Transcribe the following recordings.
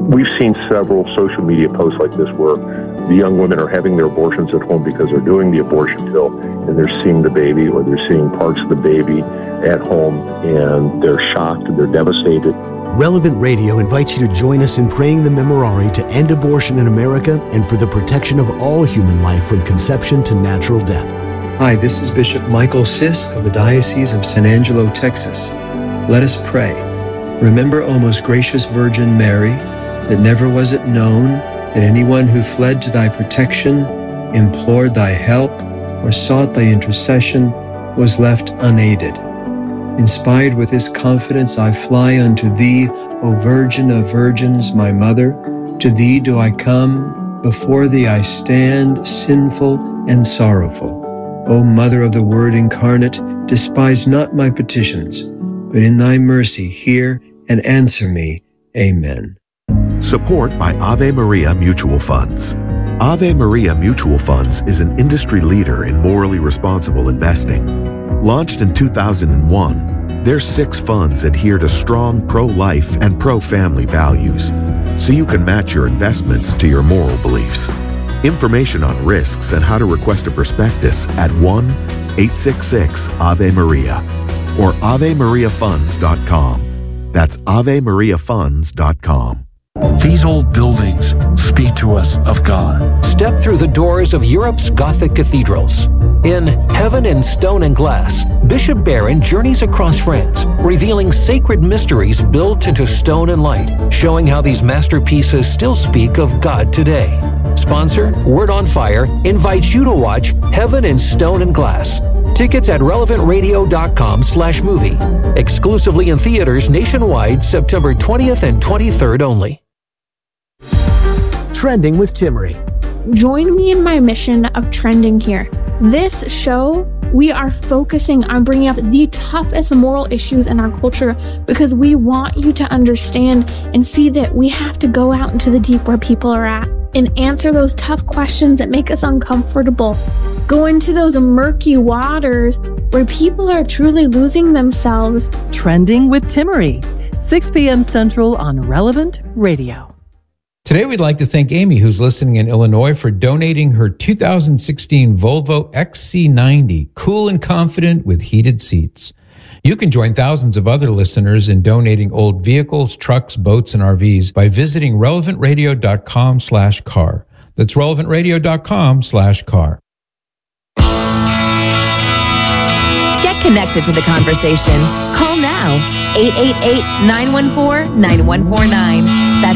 We've seen several social media posts like this where the young women are having their abortions at home because they're doing the abortion pill and they're seeing the baby or they're seeing parts of the baby at home and they're shocked and they're devastated. Relevant Radio invites you to join us in praying the Memorare to end abortion in America and for the protection of all human life from conception to natural death. Hi, this is Bishop Michael Sisk of the Diocese of San Angelo, Texas. Let us pray. Remember, O most gracious Virgin Mary, that never was it known that anyone who fled to thy protection, implored thy help, or sought thy intercession was left unaided. Inspired with this confidence, I fly unto thee, O Virgin of Virgins, my Mother. To thee do I come, before thee I stand, sinful and sorrowful. O Mother of the Word incarnate, despise not my petitions, but in thy mercy hear and answer me. Amen. Support by Ave Maria Mutual Funds. Ave Maria Mutual Funds is an industry leader in morally responsible investing. Launched in 2001, their 6 funds adhere to strong pro-life and pro-family values, so you can match your investments to your moral beliefs. Information on risks and how to request a prospectus at 1-866-AVE-MARIA or AveMariaFunds.com. That's AveMariaFunds.com. These old buildings speak to us of God. Step through the doors of Europe's Gothic cathedrals. In Heaven in Stone and Glass, Bishop Barron journeys across France, revealing sacred mysteries built into stone and light, showing how these masterpieces still speak of God today. Sponsor, Word on Fire, invites you to watch Heaven in Stone and Glass. Tickets at relevantradio.com/movie. Exclusively in theaters nationwide, September 20th and 23rd only. Trending with Timmerie. Join me in my mission of trending here. This show, we are focusing on bringing up the toughest moral issues in our culture because we want you to understand and see that we have to go out into the deep where people are at and answer those tough questions that make us uncomfortable. Go into those murky waters where people are truly losing themselves. Trending with Timmerie, 6 p.m. Central on Relevant Radio. Today, we'd like to thank Amy, who's listening in Illinois, for donating her 2016 Volvo XC90, cool and confident with heated seats. You can join thousands of other listeners in donating old vehicles, trucks, boats, and RVs by visiting relevantradio.com/car. That's relevantradio.com/car. Get connected to the conversation. Call now. 888-914-9149. That's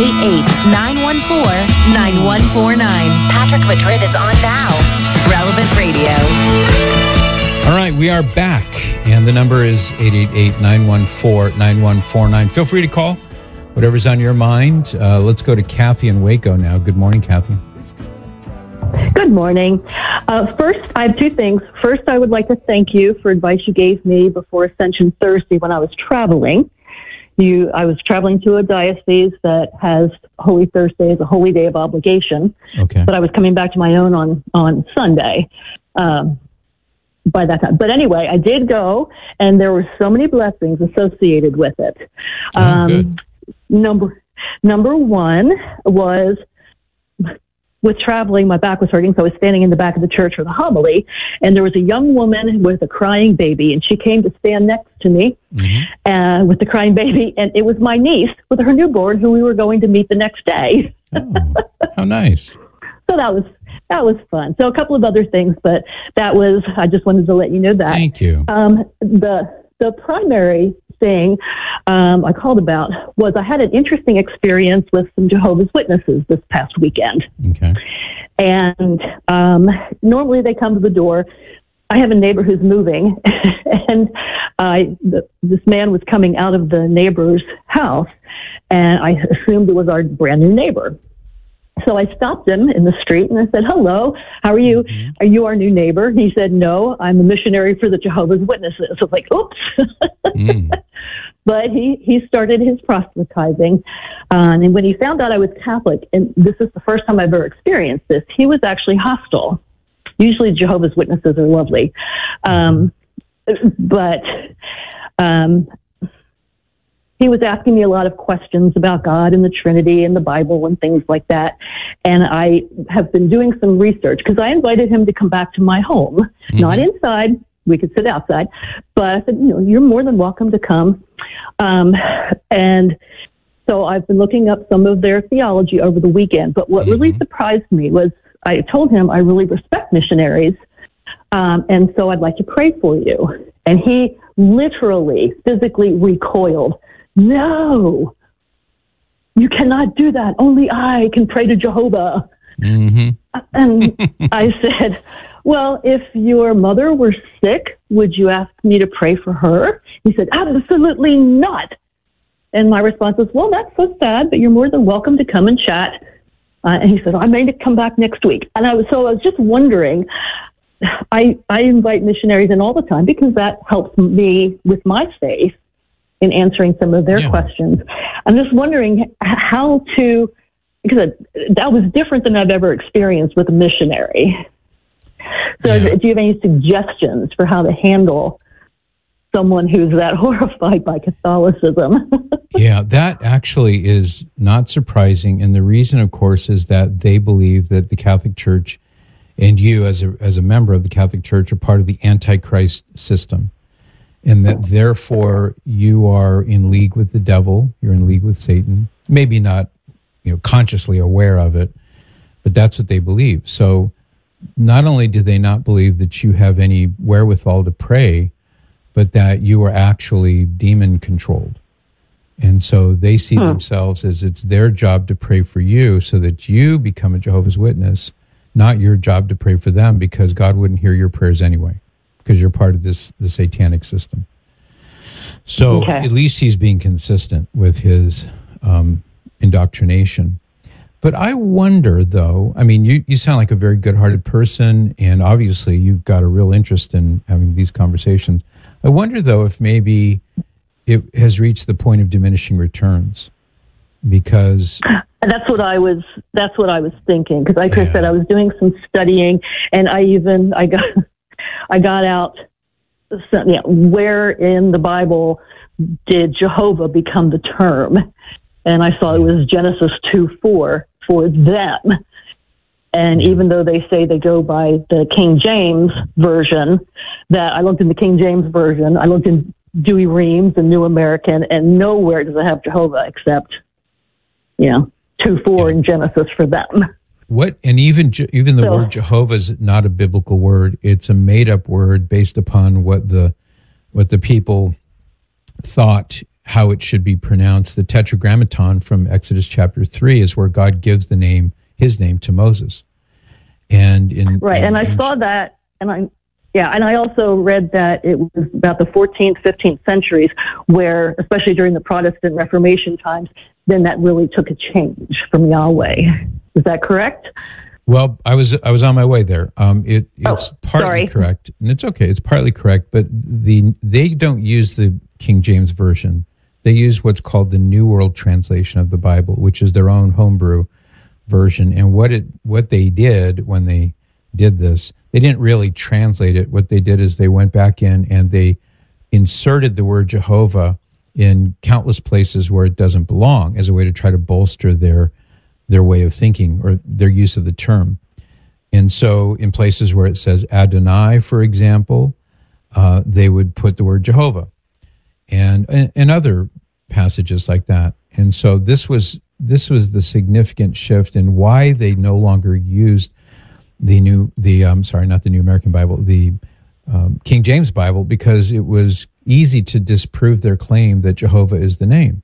888-914-9149. Patrick Madrid is on now. Relevant Radio. All right, we are back, and the number is 888-914-9149. Feel free to call whatever's on your mind. Let's go to Kathy in Waco now. Good morning, Kathy. Good morning. First, I have 2 things. First, I would like to thank you for advice you gave me before Ascension Thursday when I was traveling. I was traveling to a diocese that has Holy Thursday as a holy day of obligation. Okay. But I was coming back to my own on Sunday by that time. But anyway, I did go, and there were so many blessings associated with it. Good. Number 1 was, with traveling, my back was hurting, so I was standing in the back of the church for the homily, and there was a young woman with a crying baby, and she came to stand next to me with the crying baby, and it was my niece with her newborn who we were going to meet the next day. Oh, how nice. So that was fun. So a couple of other things, but I just wanted to let you know that. Thank you. The primary thing I called about was I had an interesting experience with some Jehovah's Witnesses this past weekend. Okay. And normally they come to the door. I have a neighbor who's moving, and this man was coming out of the neighbor's house, and I assumed it was our brand new neighbor. So I stopped him in the street and I said, "Hello, how are you? Mm-hmm. Are you our new neighbor?" And he said, "No, I'm a missionary for the Jehovah's Witnesses." I was like, oops. But he started his proselytizing. And when he found out I was Catholic, and this is the first time I've ever experienced this, he was actually hostile. Usually Jehovah's Witnesses are lovely. But he was asking me a lot of questions about God and the Trinity and the Bible and things like that. And I have been doing some research because I invited him to come back to my home, not inside. We could sit outside, but I said, you're more than welcome to come. And so I've been looking up some of their theology over the weekend. But what really surprised me was I told him I really respect missionaries. And so I'd like to pray for you. And he literally, physically recoiled. No, you cannot do that. Only I can pray to Jehovah. And I said, well, if your mother were sick, would you ask me to pray for her? He said, absolutely not. And my response was, well, that's so sad, but you're more than welcome to come and chat. And he said, I may come back next week. And I was just wondering, I invite missionaries in all the time because that helps me with my faith in answering some of their questions. I'm just wondering how to, because that was different than I've ever experienced with a missionary. So do you have any suggestions for how to handle someone who's that horrified by Catholicism? Yeah, that actually is not surprising. And the reason, of course, is that they believe that the Catholic Church and you as a member of the Catholic Church are part of the Antichrist system. And that therefore you are in league with the devil, you're in league with Satan. Maybe not, consciously aware of it, but that's what they believe. So not only do they not believe that you have any wherewithal to pray, but that you are actually demon controlled. And so they see themselves as it's their job to pray for you so that you become a Jehovah's Witness, not your job to pray for them because God wouldn't hear your prayers anyway, because you're part of the satanic system. So at least he's being consistent with his indoctrination. But I wonder, though, I mean, you sound like a very good-hearted person, and obviously you've got a real interest in having these conversations. I wonder, though, if maybe it has reached the point of diminishing returns, because that's what I was thinking. Because, like I said, I was doing some studying, and I got out. Where in the Bible did Jehovah become the term? And I saw it was Genesis 2:4 for them. And even though they say they go by the King James version, that I looked in the King James version, I looked in Dewey Reams and New American, and nowhere does it have Jehovah except, 2:4 in Genesis for them. What, and even the word Jehovah is not a biblical word. It's a made-up word based upon what the people thought how it should be pronounced. The Tetragrammaton from Exodus chapter 3 is where God gives his name to Moses. And I saw that, and I also read that it was about the 14th, 15th centuries where, especially during the Protestant Reformation times, then that really took a change from Yahweh. Is that correct? Well, I was on my way there. It's partly correct, and it's okay. It's partly correct, but they don't use the King James version. They use what's called the New World Translation of the Bible, which is their own homebrew version. And what they did when they did this, they didn't really translate it. What they did is they went back in and they inserted the word Jehovah in countless places where it doesn't belong as a way to try to bolster their way of thinking or their use of the term. And so in places where it says Adonai, for example, they would put the word Jehovah, and other passages like that. And so this was the significant shift in why they no longer used the New American Bible, the King James Bible, because it was easy to disprove their claim that Jehovah is the name.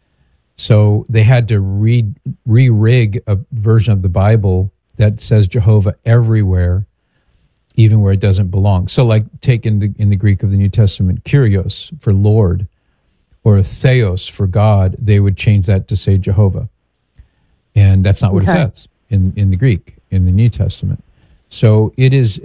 So they had to re-rig a version of the Bible that says Jehovah everywhere, even where it doesn't belong. So like take in the Greek of the New Testament, Kyrios for Lord, or Theos for God, they would change that to say Jehovah. And that's not what it says in the Greek, in the New Testament. So it's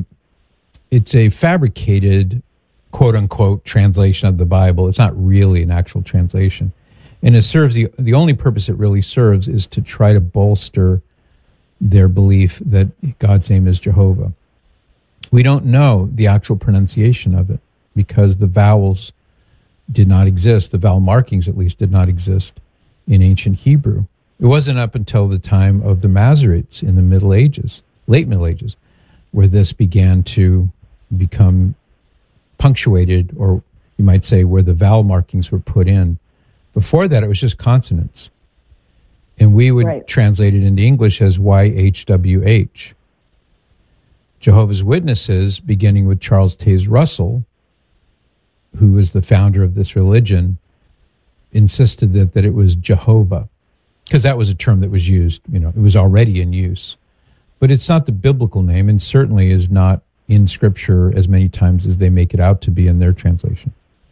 a fabricated, quote unquote, translation of the Bible. It's not really an actual translation. And it serves the only purpose it really serves is to try to bolster their belief that God's name is Jehovah. We don't know the actual pronunciation of it because the vowels did not exist. The vowel markings, at least, did not exist in ancient Hebrew. It wasn't up until the time of the Masoretes in the Middle Ages, late Middle Ages, where this began to become punctuated, or you might say where the vowel markings were put in. Before that, it was just consonants. And we would translate it into English as YHWH. Jehovah's Witnesses, beginning with Charles Taze Russell, who was the founder of this religion, insisted that it was Jehovah, because that was a term that was used, it was already in use. But it's not the biblical name, and certainly is not in Scripture as many times as they make it out to be in their translation.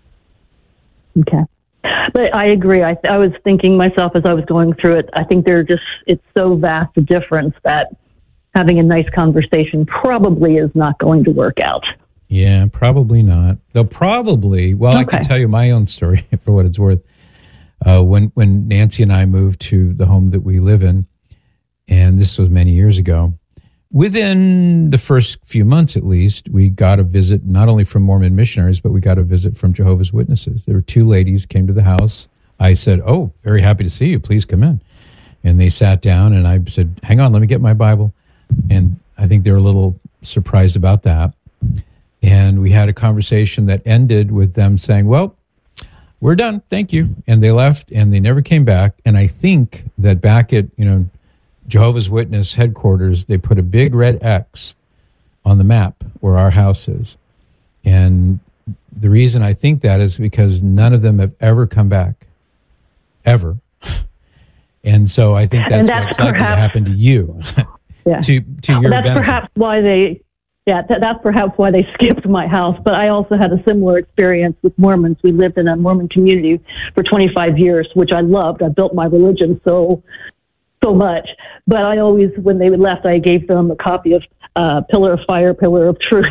Okay. But I agree. I was thinking myself as I was going through it, I think it's so vast a difference that having a nice conversation probably is not going to work out. Yeah, probably not. They'll probably, I can tell you my own story for what it's worth. When Nancy and I moved to the home that we live in, and this was many years ago, within the first few months at least, we got a visit not only from Mormon missionaries, but we got a visit from Jehovah's Witnesses. There were two ladies came to the house. I said, "Oh, very happy to see you. Please come in." And they sat down, and I said, "Hang on, let me get my Bible." And I think they were a little surprised about that. And we had a conversation that ended with them saying, "Well, we're done. Thank you." And they left, and they never came back. And I think that back at, Jehovah's Witness headquarters, they put a big red X on the map where our house is. And the reason I think that is because none of them have ever come back. Ever. And so I think that's what's likely to happen to you. Yeah. to your that's benefit. Perhaps why they... Yeah, that's perhaps why they skipped my house. But I also had a similar experience with Mormons. We lived in a Mormon community for 25 years, which I loved. I built my religion so much. But I always, when they left, I gave them a copy of Pillar of Fire, Pillar of Truth.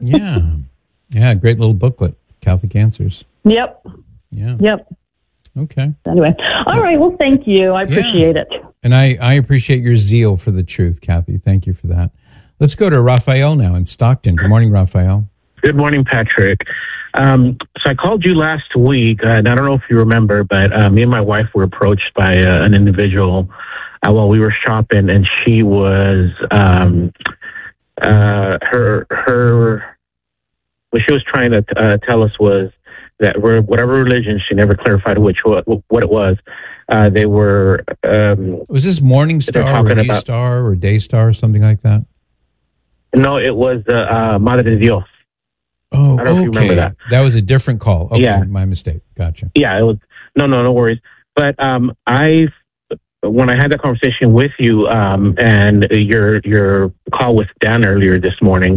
Yeah, great little booklet, Catholic Answers. Yep. Yeah. Yep. Okay. Anyway, all right. Well, thank you. I appreciate it. And I appreciate your zeal for the truth, Kathy. Thank you for that. Let's go to Raphael now in Stockton. Good morning, Raphael. Good morning, Patrick. So I called you last week, and I don't know if you remember, but me and my wife were approached by an individual while we were shopping, and she was what she was trying to tell us was that whatever religion, she never clarified what it was. They were. Was this Morning Star or New Star or Day Star or something like that? No, it was Madre de Dios. Oh, I don't know if you remember that. That was a different call. Okay, yeah. My mistake. Gotcha. Yeah, it was. No worries. But when I had that conversation with you and your call with Dan earlier this morning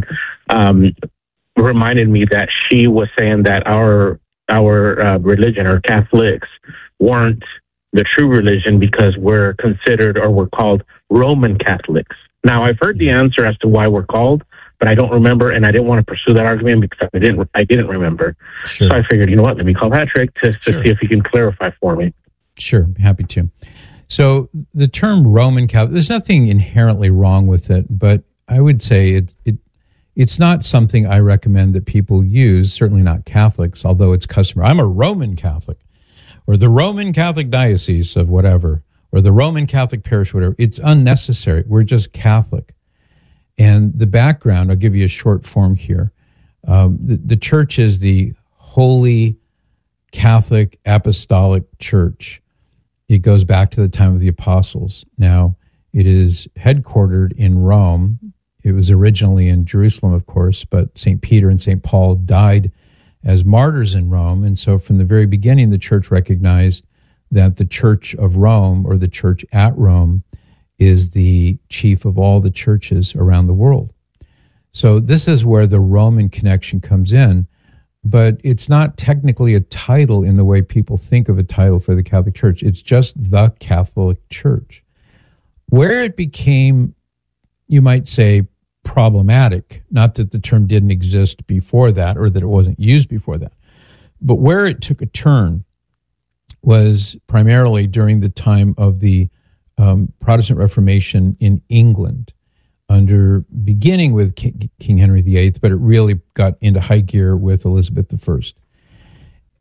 reminded me that she was saying that our religion, or Catholics, weren't the true religion because we're considered, or we're called, Roman Catholics. Now, I've heard the answer as to why we're called, but I don't remember, and I didn't want to pursue that argument because I didn't remember. Sure. So I figured, you know what, let me call Patrick to see if he can clarify for me. Sure, happy to. So the term Roman Catholic, there's nothing inherently wrong with it, but I would say it's not something I recommend that people use, certainly not Catholics, although it's customary. I'm a Roman Catholic, or the Roman Catholic Diocese of whatever, or the Roman Catholic Parish, whatever. It's unnecessary. We're just Catholic. And the background, I'll give you a short form here. The church is the Holy Catholic Apostolic Church. It goes back to the time of the apostles. Now, it is headquartered in Rome. It was originally in Jerusalem, of course, but St. Peter and St. Paul died as martyrs in Rome. And so from the very beginning, the church recognized that the Church of Rome, or the church at Rome, is the chief of all the churches around the world. So this is where the Roman connection comes in, but it's not technically a title in the way people think of a title for the Catholic Church. It's just the Catholic Church. Where it became, you might say, problematic, not that the term didn't exist before that or that it wasn't used before that, but where it took a turn was primarily during the time of the Protestant Reformation in England, beginning with King Henry VIII, but it really got into high gear with Elizabeth I.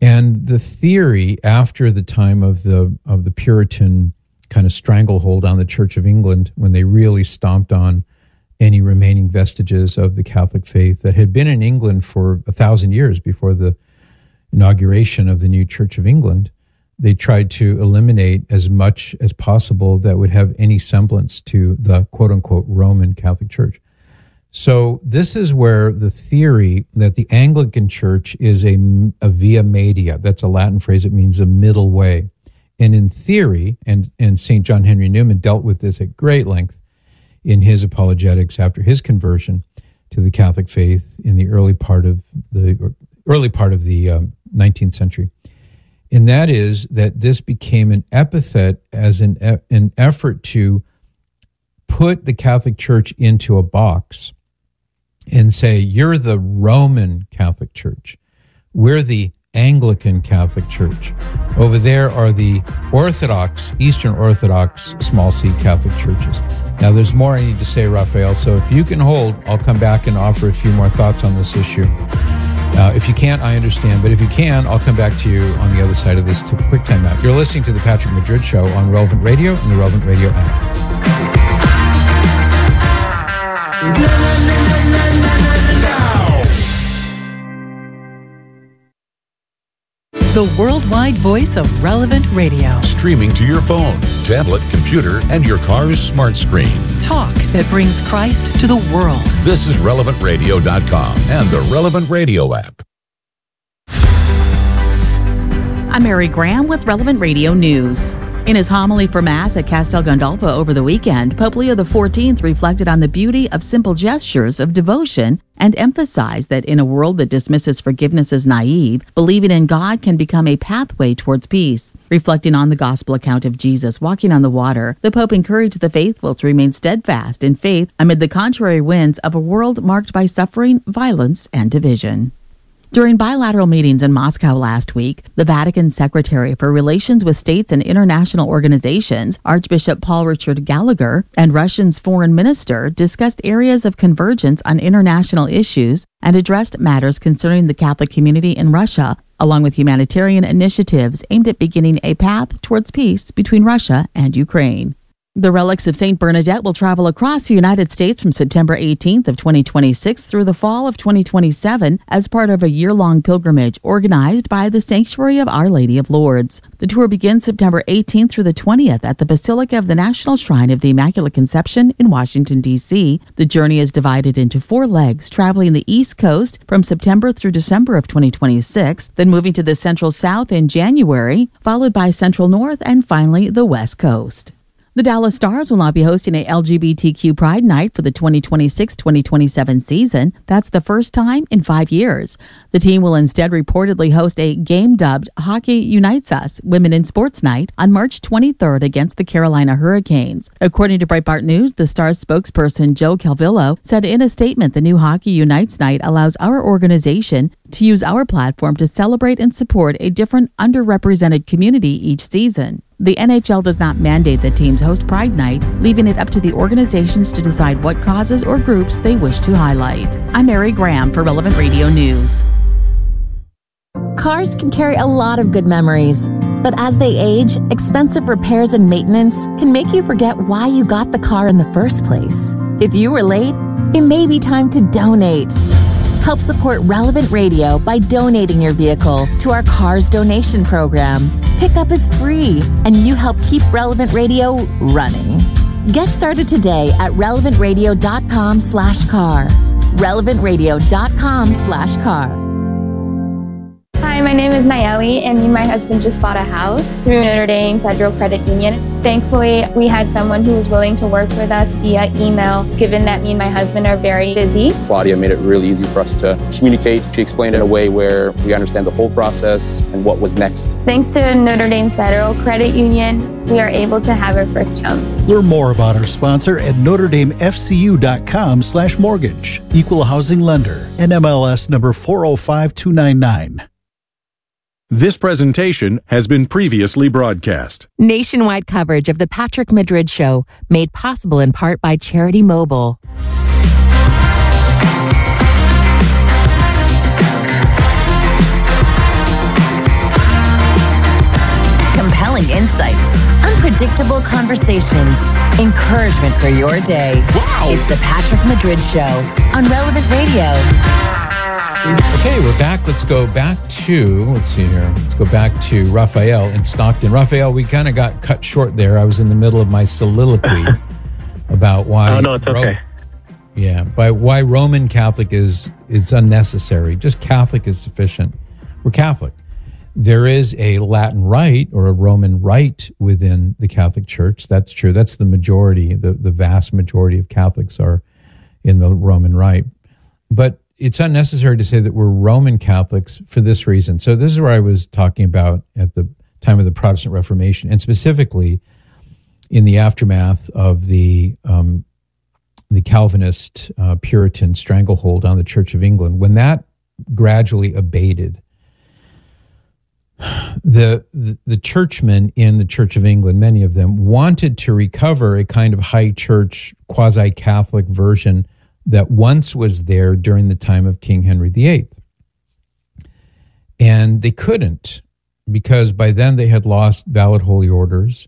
And the theory after the time of the Puritan kind of stranglehold on the Church of England, when they really stomped on any remaining vestiges of the Catholic faith that had been in England for 1,000 years before the inauguration of the new Church of England, they tried to eliminate as much as possible that would have any semblance to the quote-unquote Roman Catholic Church. So this is where the theory that the Anglican Church is a via media, that's a Latin phrase, it means a middle way. And in theory, and St. John Henry Newman dealt with this at great length in his apologetics after his conversion to the Catholic faith in the early part of the 19th century. And that is that this became an epithet as an effort to put the Catholic Church into a box and say, you're the Roman Catholic Church. We're the Anglican Catholic Church. Over there are the Orthodox, Eastern Orthodox, small C Catholic churches. Now, there's more I need to say, Raphael, so if you can hold, I'll come back and offer a few more thoughts on this issue. If you can't, I understand, but if you can, I'll come back to you on the other side of this quick time out. You're listening to The Patrick Madrid Show on Relevant Radio and the Relevant Radio app. The worldwide voice of Relevant Radio. Streaming to your phone, tablet, computer, and your car's smart screen. Talk that brings Christ to the world. This is RelevantRadio.com and the Relevant Radio app. I'm Mary Graham with Relevant Radio News. In his homily for Mass at Castel Gandolfo over the weekend, Pope Leo XIV reflected on the beauty of simple gestures of devotion and emphasized that in a world that dismisses forgiveness as naive, believing in God can become a pathway towards peace. Reflecting on the gospel account of Jesus walking on the water, the Pope encouraged the faithful to remain steadfast in faith amid the contrary winds of a world marked by suffering, violence, and division. During bilateral meetings in Moscow last week, the Vatican Secretary for Relations with States and International Organizations, Archbishop Paul Richard Gallagher, and Russia's foreign minister discussed areas of convergence on international issues and addressed matters concerning the Catholic community in Russia, along with humanitarian initiatives aimed at beginning a path towards peace between Russia and Ukraine. The relics of St. Bernadette will travel across the United States from September 18th of 2026 through the fall of 2027 as part of a year-long pilgrimage organized by the Sanctuary of Our Lady of Lourdes. The tour begins September 18th through the 20th at the Basilica of the National Shrine of the Immaculate Conception in Washington, D.C. The journey is divided into 4 legs, traveling the East Coast from September through December of 2026, then moving to the Central South in January, followed by Central North, and finally the West Coast. The Dallas Stars will not be hosting a LGBTQ Pride Night for the 2026-2027 season. That's the first time in 5 years. The team will instead reportedly host a game dubbed Hockey Unites Us Women in Sports Night on March 23rd against the Carolina Hurricanes. According to Breitbart News, the Stars spokesperson Joe Calvillo said in a statement the new Hockey Unites Night allows our organization to use our platform to celebrate and support a different underrepresented community each season. The NHL does not mandate that teams host Pride Night, leaving it up to the organizations to decide what causes or groups they wish to highlight. I'm Mary Graham for Relevant Radio News. Cars can carry a lot of good memories, but as they age, expensive repairs and maintenance can make you forget why you got the car in the first place. If you were late, it may be time to donate. Help support Relevant Radio by donating your vehicle to our Cars Donation Program. Pickup is free, and you help keep Relevant Radio running. Get started today at relevantradio.com/car. relevantradio.com/car. Hi, my name is Nayeli, and me and my husband just bought a house through Notre Dame Federal Credit Union. Thankfully, we had someone who was willing to work with us via email, given that me and my husband are very busy. Claudia made it really easy for us to communicate. She explained it in a way where we understand the whole process and what was next. Thanks to Notre Dame Federal Credit Union, we are able to have our first home. Learn more about our sponsor at NotreDameFCU.com/mortgage. Equal housing lender. NMLS number 405299. This presentation has been previously broadcast. Nationwide coverage of the Patrick Madrid Show, made possible in part by Charity Mobile. compelling insights, unpredictable conversations, encouragement for your day. Wow! It's the Patrick Madrid Show on Relevant Radio. Okay, we're back. Let's go back to, Let's go back to Raphael in Stockton. Raphael, we kind of got cut short there. I was in the middle of my soliloquy about why... Oh, no, it's okay. By why Roman Catholic is unnecessary. Just Catholic is sufficient. We're Catholic. There is a Latin rite or a Roman rite within the Catholic Church. That's true. That's the majority. The vast majority of Catholics are in the Roman rite. But it's unnecessary to say that we're Roman Catholics for this reason. So this is where I was talking about at the time of the Protestant Reformation, and specifically in the aftermath of the Calvinist Puritan stranglehold on the Church of England. When that gradually abated, the churchmen in the Church of England, many of them, wanted to recover a kind of high church, quasi-Catholic version that once was there during the time of King Henry VIII. And they couldn't, because by then they had lost valid holy orders,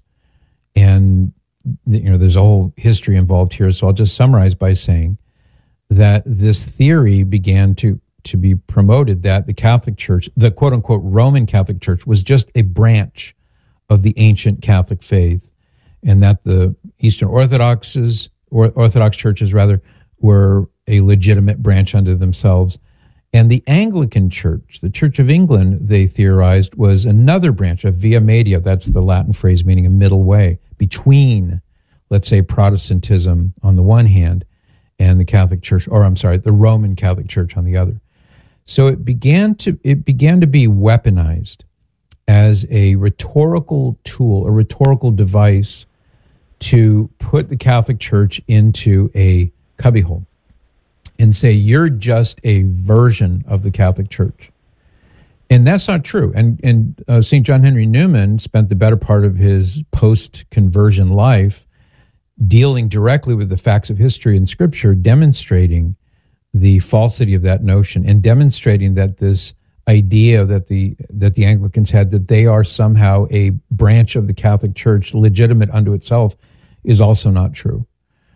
and there's a whole history involved here. So I'll just summarize by saying that this theory began to be promoted that the Catholic Church, the quote-unquote Roman Catholic Church, was just a branch of the ancient Catholic faith, and that the Eastern Orthodox churches were a legitimate branch unto themselves. And the Anglican Church, the Church of England, they theorized, was another branch, a via media. That's the Latin phrase meaning a middle way between, let's say, Protestantism on the one hand and the Catholic Church, the Roman Catholic Church on the other. So it began to be weaponized as a rhetorical tool, a rhetorical device to put the Catholic Church into a cubbyhole and say, you're just a version of the Catholic Church. And that's not true. And St. John Henry Newman spent the better part of his post-conversion life dealing directly with the facts of history and Scripture, demonstrating the falsity of that notion and demonstrating that this idea that the Anglicans had, that they are somehow a branch of the Catholic Church, legitimate unto itself, is also not true.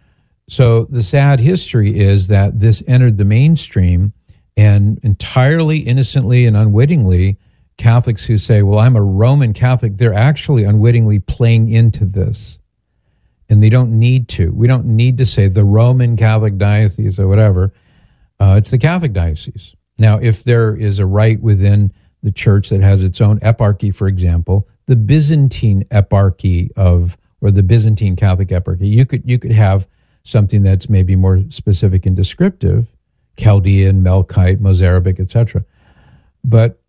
So the sad history is that this entered the mainstream, and entirely innocently and unwittingly, Catholics who say, well, I'm a Roman Catholic, they're actually unwittingly playing into this. And they don't need to. We don't need to say the Roman Catholic Diocese or whatever. It's the Catholic Diocese. Now, if there is a rite within the church that has its own eparchy, for example, the Byzantine eparchy or the Byzantine Catholic eparchy, you could have something that's maybe more specific and descriptive, Chaldean, Melkite, Mozarabic, etc. But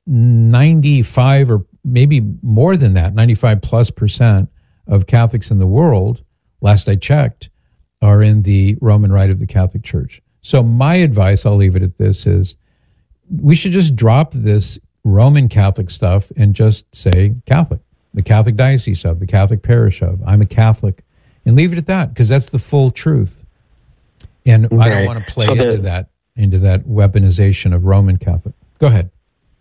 95 or maybe more than that, 95+% of Catholics in the world, last I checked, are in the Roman Rite of the Catholic Church. So my advice, I'll leave it at this, is we should just drop this Roman Catholic stuff and just say Catholic, the Catholic Diocese of, the Catholic Parish of, I'm a Catholic, and leave it at that, because that's the full truth. And I don't want to play into that weaponization of Roman Catholic. Go ahead.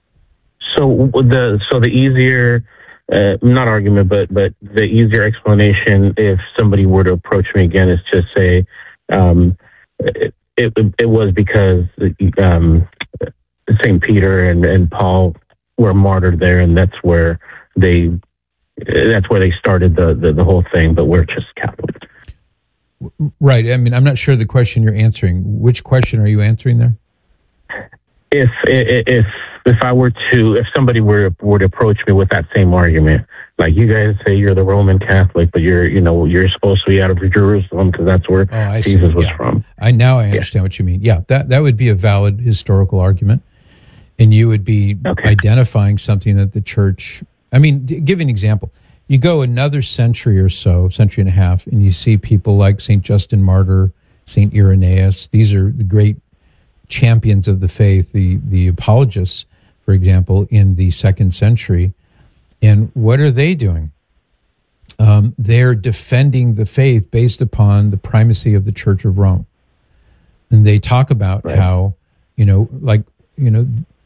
So the easier, not argument, but the easier explanation, if somebody were to approach me again, is just say, it was because St. Peter and Paul were martyred there, and that's where they started the whole thing. But we're just Catholic, right? I mean, I'm not sure the question you're answering. Which question are you answering there? If somebody were to approach me with that same argument, like you guys say you're the Roman Catholic, but you're supposed to be out of Jerusalem because that's where Jesus was from. I understand what you mean. Yeah, that would be a valid historical argument, and you would be identifying something that the church. I mean, give an example. You go another century or so, century and a half, and you see people like St. Justin Martyr, St. Irenaeus. These are the great champions of the faith, the apologists, for example, in the 2nd century. And what are they doing? They're defending the faith based upon the primacy of the Church of Rome. And they talk about how,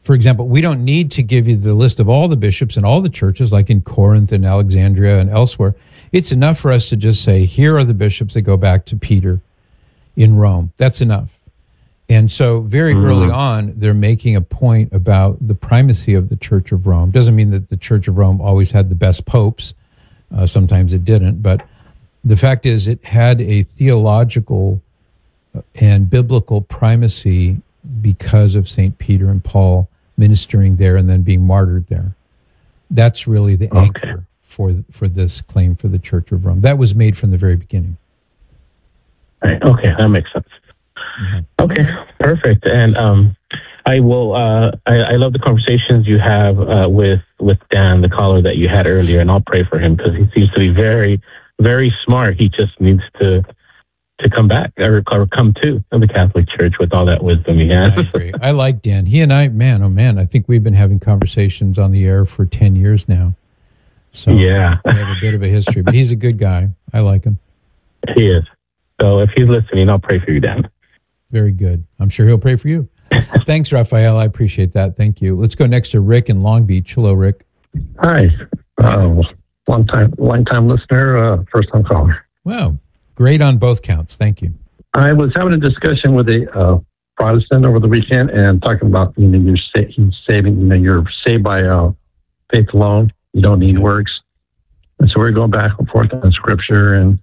For example, we don't need to give you the list of all the bishops and all the churches, like in Corinth and Alexandria and elsewhere. It's enough for us to just say, here are the bishops that go back to Peter in Rome. That's enough. And so very early on, they're making a point about the primacy of the Church of Rome. Doesn't mean that the Church of Rome always had the best popes. Sometimes it didn't. But the fact is, it had a theological and biblical primacy because of St. Peter and Paul ministering there and then being martyred there. That's really the anchor for this claim for the Church of Rome. That was made from the very beginning. Okay, that makes sense. Yeah. Okay, perfect. And I will. I love the conversations you have with Dan, the caller that you had earlier, and I'll pray for him because he seems to be very, very smart. He just needs to come back or come to the Catholic Church with all that wisdom he has. I agree. I like Dan. He and I, man, oh man, I think we've been having conversations on the air for 10 years now. So yeah, we have a bit of a history, but he's a good guy. I like him. He is. So if he's listening, I'll pray for you, Dan. Very good. I'm sure he'll pray for you. Thanks, Raphael. I appreciate that. Thank you. Let's go next to Rick in Long Beach. Hello, Rick. Hi. Long time listener, first time caller. Wow. Great on both counts. Thank you. I was having a discussion with a Protestant over the weekend and talking about, you're saving, you're saved by faith alone. You don't need works. And so we're going back and forth on scripture, and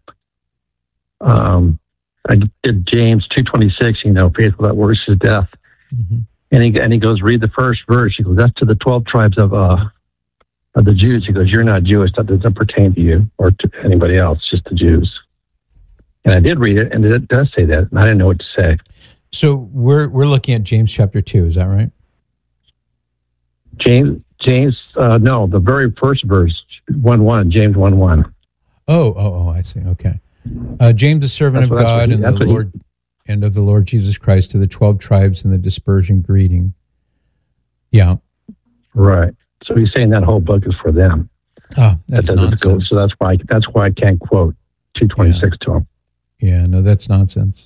I did James 2:26, faith without works is death. Mm-hmm. And he goes, read the first verse. He goes, that's to the 12 tribes of the Jews. He goes, you're not Jewish. That doesn't pertain to you or to anybody else, just the Jews. And I did read it, and it does say that, and I didn't know what to say. So we're looking at James chapter 2, is that right? James, no, the very first verse, 1:1, James 1:1. Oh, I see. Okay. James, the servant of God and of the Lord Jesus Christ, to the 12 tribes in the dispersion greeting. Yeah. Right. So he's saying that whole book is for them. Oh, that's nonsense. So that's why I can't quote 2:26 to him. Yeah, no, that's nonsense.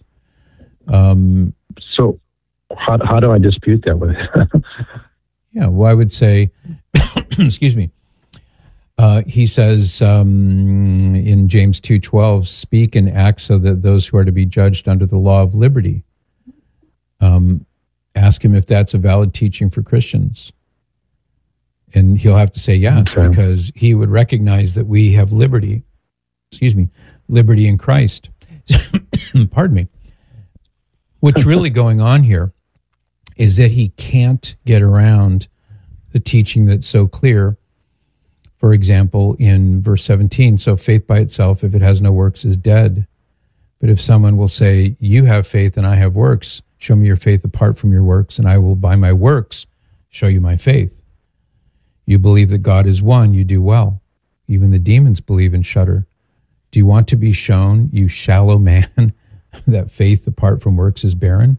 So how do I dispute that with it? Yeah, well, I would say, excuse me, he says in James 2:12, speak and act so that those who are to be judged under the law of liberty. Ask him if that's a valid teaching for Christians. And he'll have to say yes, because he would recognize that we have liberty in Christ. Pardon me. What's really going on here is that he can't get around the teaching that's so clear. For example, in verse 17, so faith by itself, if it has no works, is dead. But if someone will say, you have faith and I have works, show me your faith apart from your works, and I will by my works show you my faith. You believe that God is one, you do well. Even the demons believe and shudder. Do you want to be shown, you shallow man, that faith apart from works is barren?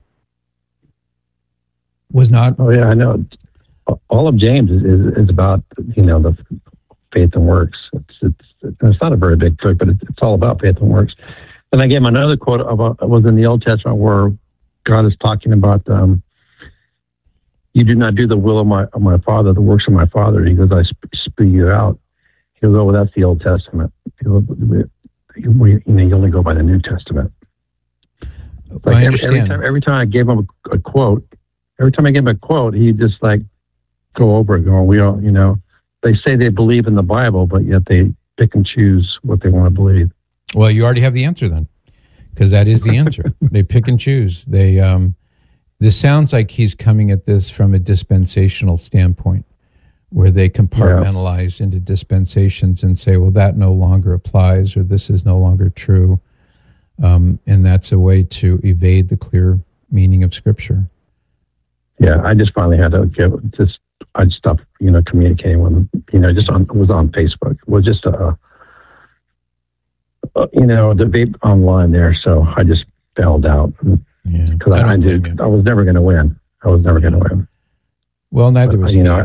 Was not... Oh, yeah, I know. All of James is about, the faith and works. It's not a very big book, but it's all about faith and works. Then I gave him another quote was in the Old Testament where God is talking about, you do not do the will of my Father, the works of my Father. He goes, I spew you out. He goes, oh, well, that's the Old Testament. He goes, you only go by the New Testament. Like I understand. Every time I gave him a quote, he just go over it, going, we all, they say they believe in the Bible, but yet they pick and choose what they want to believe. Well, you already have the answer then, because that is the answer. They pick and choose. This sounds like he's coming at this from a dispensational standpoint, where they compartmentalize into dispensations and say, well, that no longer applies, or this is no longer true. And that's a way to evade the clear meaning of Scripture. Yeah, I just finally had to I stopped, communicating with him. It was on Facebook. It was just a debate online there. So I just bailed out because I was never going to win. Going to win. Well, neither was he.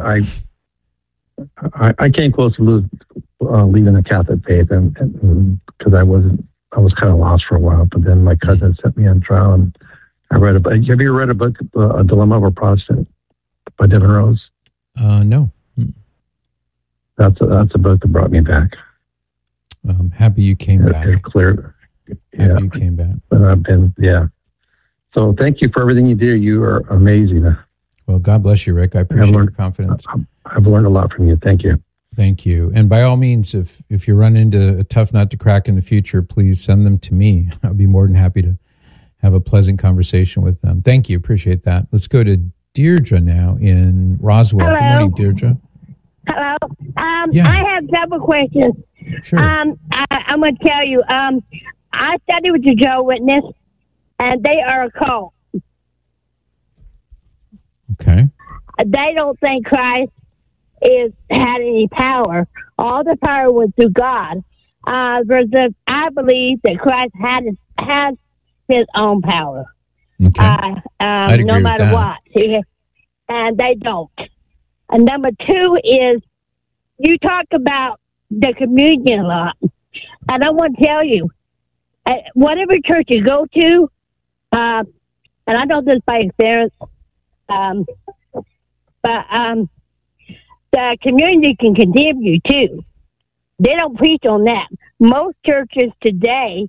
I came close to leaving the Catholic faith, and because I was kind of lost for a while. But then my cousin sent me on trial, and I read a book. Have you read a book, A Dilemma of a Protestant, by Devin Rose? No. That's a book that brought me back. I'm happy you came back. It cleared. Happy you came back. But I've been, So thank you for everything you do. You are amazing. Well, God bless you, Rick. I appreciate your confidence. I've learned a lot from you. Thank you. Thank you. And by all means, if you run into a tough nut to crack in the future, please send them to me. I'll be more than happy to have a pleasant conversation with them. Thank you. Appreciate that. Let's go to Deirdre now in Roswell. Hello. Good morning, Deirdre. Hello. Yeah. I have several questions. Sure. I'm going to tell you. I studied with the Jehovah's Witness, and they are a cult. Okay. They don't think Christ had any power. All the power was through God. Versus I believe that Christ has his own power. Okay. I'd agree no with matter that. what. And they don't. And number two is, you talk about the communion a lot. And I want to tell you, whatever church you go to, and I know this by experience, but the community can condemn you too. They don't preach on that. Most churches today,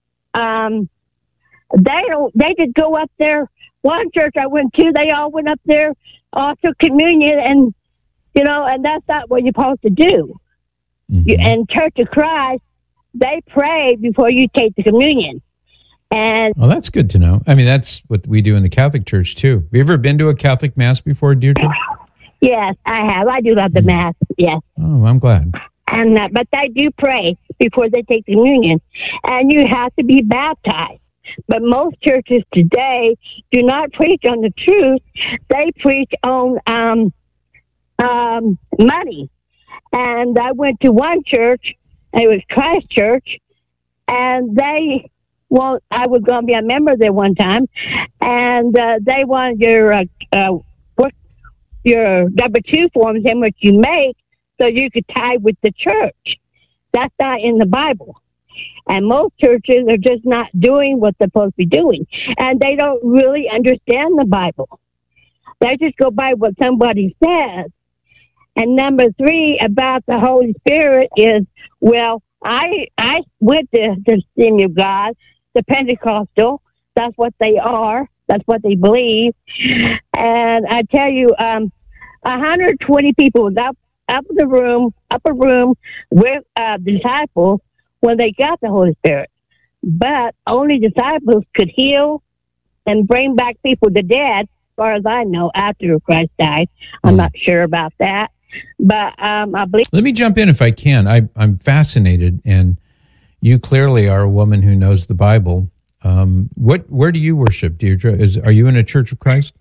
they just go up there. One church I went to, they all went up there, all took communion, and and that's not what you're supposed to do. And Church of Christ, they pray before you take the communion. And well, that's good to know. I mean, that's what we do in the Catholic Church too. Have you ever been to a Catholic Mass before, Deirdre? yes, I have. I do love the Mass. Yes. Oh, I'm glad. And but they do pray before they take the communion, and you have to be baptized. But most churches today do not preach on the truth; they preach on money. And I went to one church; it was Christ Church, and I was going to be a member there one time, and they wanted your W-2 forms in which you make, so you could tie with the church. That's not in the Bible. And most churches are just not doing what they're supposed to be doing. And they don't really understand the Bible. They just go by what somebody says. And number three, about the Holy Spirit is, well, I went to the Assembly of God, the Pentecostal. That's what they are. That's what they believe. And I tell you, 120 people was upper room with disciples when they got the Holy Spirit. But only disciples could heal and bring back people to dead, as far as I know, after Christ died. I'm not sure about that. But I believe... Let me jump in if I can. I'm fascinated, and you clearly are a woman who knows the Bible. Where do you worship, Deirdre? Are you in a Church of Christ?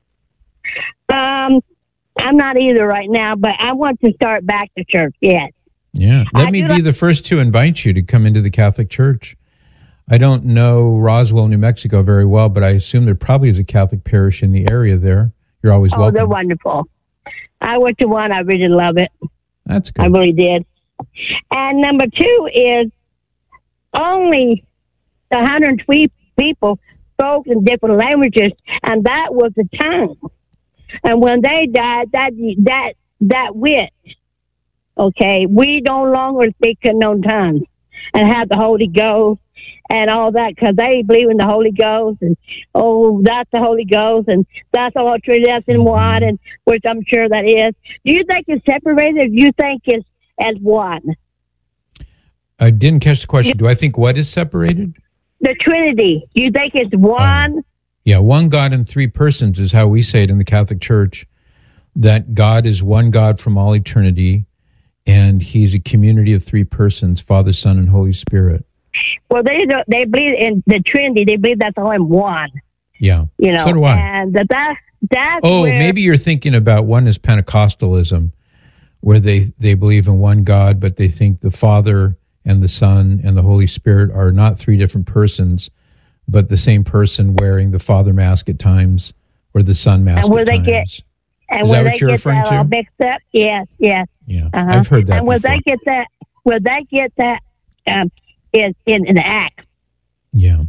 I'm not either right now, but I want to start back to church, yes. Yeah. Let me be the first to invite you to come into the Catholic Church. I don't know Roswell, New Mexico very well, but I assume there probably is a Catholic parish in the area there. You're always welcome. Oh, they're wonderful. I went to one. I really love it. That's good. I really did. And number two is only 103 people spoke in different languages, and that was the tongue. And when they died, that went. Okay, we no longer speak unknown tongues and have the Holy Ghost and all that, because they believe in the Holy Ghost, and that's the Holy Ghost, and that's all Trinity, that's in one, and which I'm sure that is. Do you think it's separated, or do you think it's as one? I didn't catch the question. Do I think what is separated? The Trinity. Do you think it's one? Yeah, one God in three persons is how we say it in the Catholic Church, that God is one God from all eternity, and he's a community of three persons, Father, Son, and Holy Spirit. Well, they believe in the Trinity. They believe that's all in one. Yeah, so do I. And that's maybe you're thinking about one is Pentecostalism, where they believe in one God, but they think the Father and the Son and the Holy Spirit are not three different persons, but the same person wearing the Father mask at times or the Son mask at times. And is that what you're referring to? All mixed up? Yes. Yeah, I've heard that. And will they get that? In the Acts?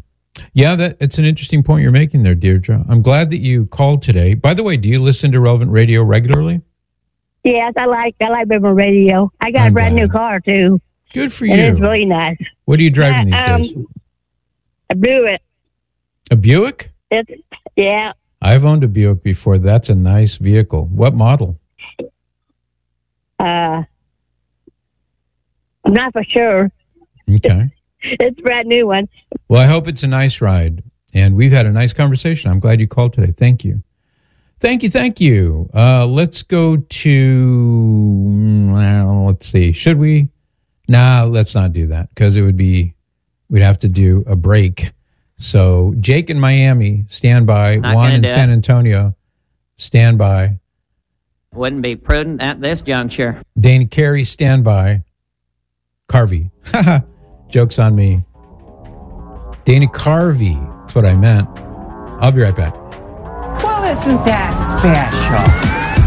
Yeah, it's an interesting point you're making there, Deirdre. I'm glad that you called today. By the way, do you listen to Relevant Radio regularly? Yes, I like Relevant Radio. I got a brand new car too. Good for you. And it's really nice. What are you driving these days? A Buick. A Buick? Yeah. I've owned a Buick before. That's a nice vehicle. What model? I'm not for sure. Okay. It's a brand new one. Well, I hope it's a nice ride. And we've had a nice conversation. I'm glad you called today. Thank you. Thank you. Let's go to, let's see. Should we? Nah, let's not do that because we'd have to do a break. So Jake in Miami, stand by. Juan in San Antonio, stand by. Wouldn't be prudent at this juncture. Dana Carey, stand by. Carvey. Joke's on me. Dana Carvey. That's what I meant. I'll be right back. Well, isn't that special?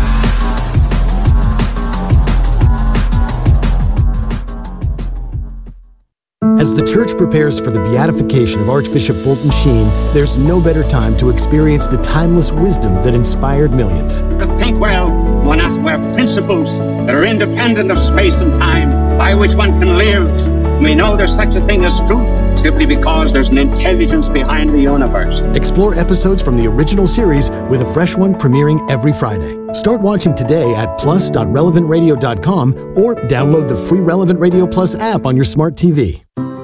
As the church prepares for the beatification of Archbishop Fulton Sheen, there's no better time to experience the timeless wisdom that inspired millions. To think well, one has to have principles that are independent of space and time, by which one can live. We know there's such a thing as truth, simply because there's an intelligence behind the universe. Explore episodes from the original series with a fresh one premiering every Friday. Start watching today at plus.relevantradio.com or download the free Relevant Radio Plus app on your smart TV.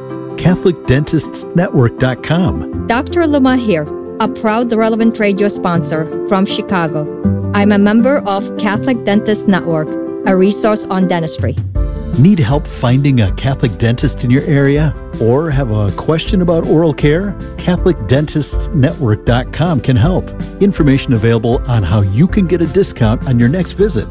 CatholicDentistsNetwork.com. Dr. Luma here, a proud Relevant Radio sponsor from Chicago. I'm a member of Catholic Dentist Network, a resource on dentistry. Need help finding a Catholic dentist in your area? Or have a question about oral care? CatholicDentistsNetwork.com can help. Information available on how you can get a discount on your next visit.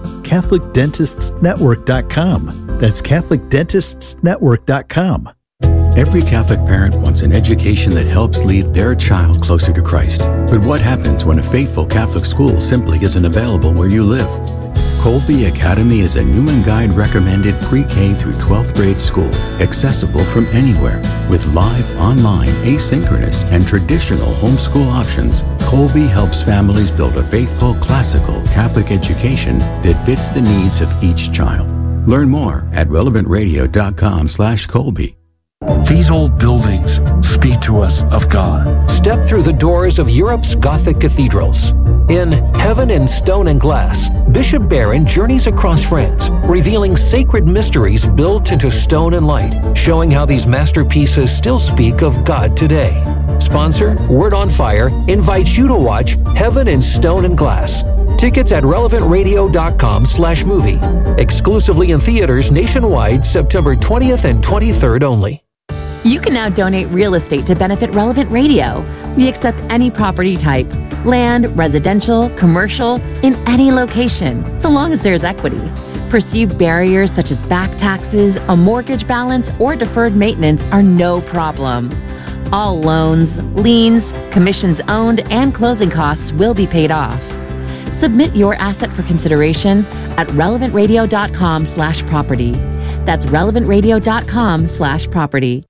CatholicDentistsNetwork.com. That's CatholicDentistsNetwork.com. Every Catholic parent wants an education that helps lead their child closer to Christ. But what happens when a faithful Catholic school simply isn't available where you live? Colby Academy is a Newman Guide recommended pre-K through 12th grade school, accessible from anywhere. With live, online, asynchronous, and traditional homeschool options, Colby helps families build a faithful, classical Catholic education that fits the needs of each child. Learn more at relevantradio.com/Colby. These old buildings speak to us of God. Step through the doors of Europe's Gothic cathedrals. In Heaven in Stone and Glass, Bishop Barron journeys across France, revealing sacred mysteries built into stone and light, showing how these masterpieces still speak of God today. Sponsor, Word on Fire, invites you to watch Heaven in Stone and Glass. Tickets at relevantradio.com/movie. Exclusively in theaters nationwide, September 20th and 23rd only. You can now donate real estate to benefit Relevant Radio. We accept any property type, land, residential, commercial, in any location, so long as there's equity. Perceived barriers such as back taxes, a mortgage balance, or deferred maintenance are no problem. All loans, liens, commissions owned, and closing costs will be paid off. Submit your asset for consideration at relevantradio.com/property. That's relevantradio.com/property.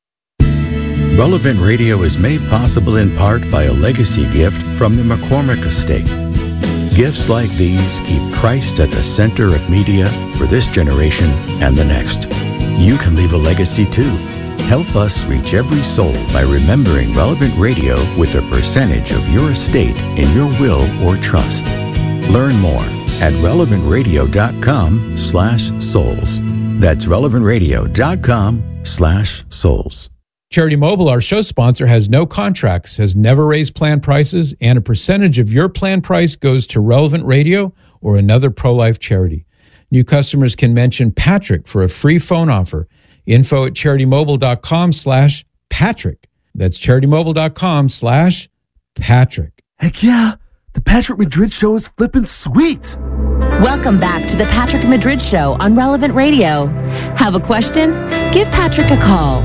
Relevant Radio is made possible in part by a legacy gift from the McCormick Estate. Gifts like these keep Christ at the center of media for this generation and the next. You can leave a legacy too. Help us reach every soul by remembering Relevant Radio with a percentage of your estate in your will or trust. Learn more at relevantradio.com/souls. That's relevantradio.com/souls. Charity Mobile, our show sponsor, has no contracts, has never raised plan prices, and a percentage of your plan price goes to Relevant Radio or another pro-life charity. New customers can mention Patrick for a free phone offer. Info at CharityMobile.com/Patrick. That's CharityMobile.com/Patrick. Heck yeah, the Patrick Madrid Show is flippin' sweet. Welcome back to the Patrick Madrid Show on Relevant Radio. Have a question? Give Patrick a call.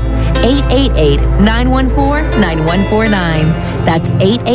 888-914-9149. That's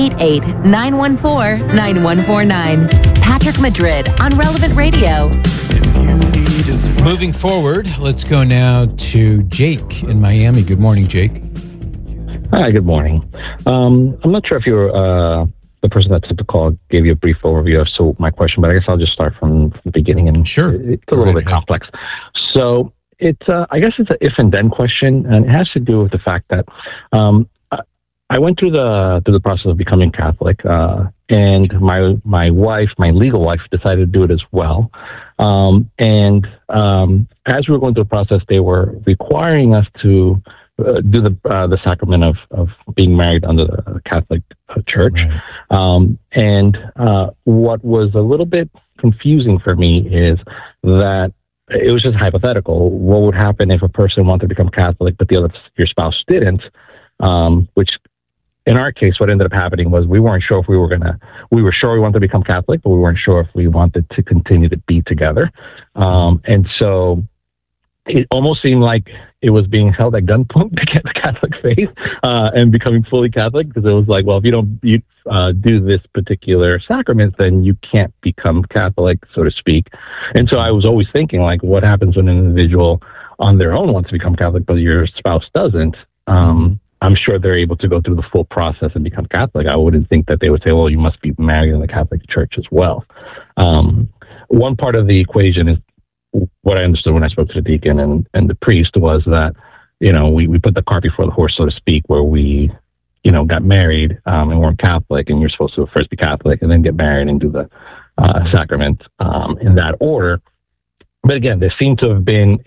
888-914-9149. Patrick Madrid on Relevant Radio. Moving forward, let's go now to Jake in Miami. Good morning, Jake. Hi, good morning. I'm not sure if you're the person that took the call, gave you a brief overview of my question, but I guess I'll just start from the beginning. And sure, it's a little bit complex. So I guess it's an if and then question, and it has to do with the fact that I went through the process of becoming Catholic, and my wife, my legal wife, decided to do it as well. And as we were going through the process, they were requiring us to do the sacrament of being married under the Catholic Church. Right. And what was a little bit confusing for me is that it was just hypothetical. What would happen if a person wanted to become Catholic, but your spouse didn't? Which, in our case, what ended up happening was we weren't sure if we were sure we wanted to become Catholic, but we weren't sure if we wanted to continue to be together. And so it almost seemed like it was being held at gunpoint to get the Catholic faith and becoming fully Catholic, because it was like, well, if you don't do this particular sacrament, then you can't become Catholic, so to speak. And so I was always thinking, like, what happens when an individual on their own wants to become Catholic, but your spouse doesn't? I'm sure they're able to go through the full process and become Catholic. I wouldn't think that they would say, well, you must be married in the Catholic Church as well. One part of the equation is what I understood when I spoke to the deacon and the priest was that, we put the cart before the horse, so to speak, where we, got married and weren't Catholic, and you're supposed to first be Catholic and then get married and do the sacrament in that order. But again, there seemed to have been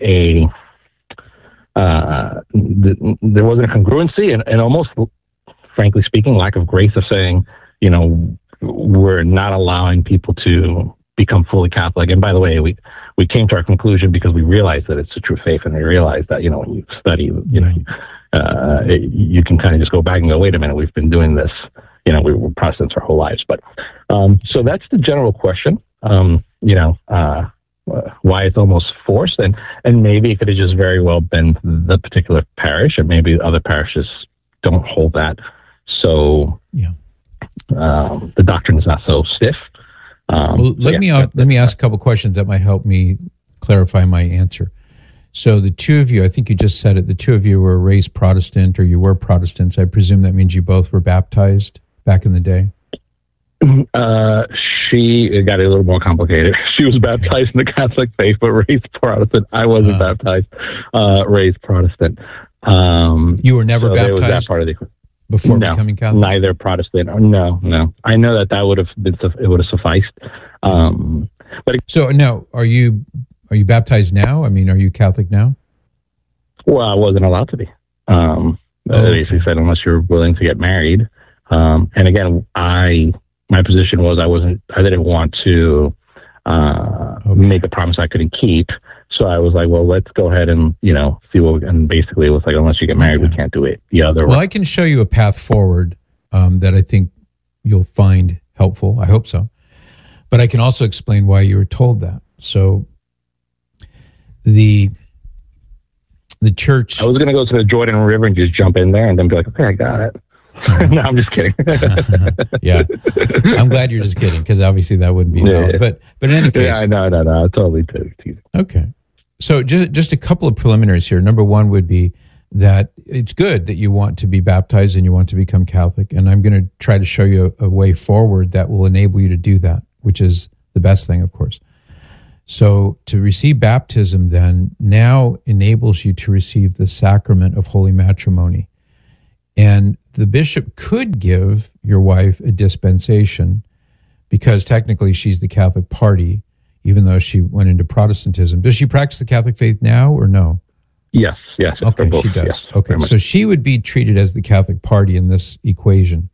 there wasn't a congruency and almost, frankly speaking, lack of grace of saying, we're not allowing people to become fully Catholic. And by the way, we came to our conclusion because we realized that it's a true faith, and we realized that, when you study, you can kind of just go back and go, wait a minute, we've been doing this, we were Protestants our whole lives. But so that's the general question, why it's almost forced, and maybe it could have just very well been the particular parish, and maybe other parishes don't hold that. So the doctrine is not so stiff. Let me ask a couple questions that might help me clarify my answer. So the two of you, I think you just said it, the two of you were raised Protestant, or you were Protestants. I presume that means you both were baptized back in the day? It got a little more complicated. She was baptized in the Catholic faith, but raised Protestant. I wasn't baptized, raised Protestant. You were never baptized? Was that part of the before becoming Catholic? Neither Protestant. No. I know that would have been, it would have sufficed. But so now, are you baptized now? I mean, are you Catholic now? Well, I wasn't allowed to be. They basically said unless you're willing to get married. And again, my position was I didn't want to make a promise I couldn't keep. So I was like, well, let's go ahead and, see and basically it was like, unless you get married, we can't do it the other way. Well, I can show you a path forward that I think you'll find helpful. I hope so. But I can also explain why you were told that. So the church... I was going to go to the Jordan River and just jump in there and then be like, okay, I got it. No, I'm just kidding. Yeah. I'm glad you're just kidding, because obviously that wouldn't be valid. But in any case... Yeah, no, totally teasing. Okay. So just a couple of preliminaries here. Number one would be that it's good that you want to be baptized and you want to become Catholic. And I'm going to try to show you a way forward that will enable you to do that, which is the best thing, of course. So to receive baptism then now enables you to receive the sacrament of holy matrimony. And the bishop could give your wife a dispensation because technically she's the Catholic party, even though she went into Protestantism. Does she practice the Catholic faith now or no? Yes. Okay, she does. Yes, okay, so she would be treated as the Catholic party in this equation.